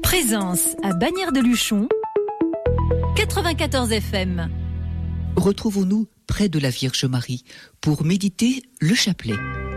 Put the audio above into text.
Présence à Bagnères de Luchon, 94 FM. Retrouvons-nous près de la Vierge Marie pour méditer le chapelet.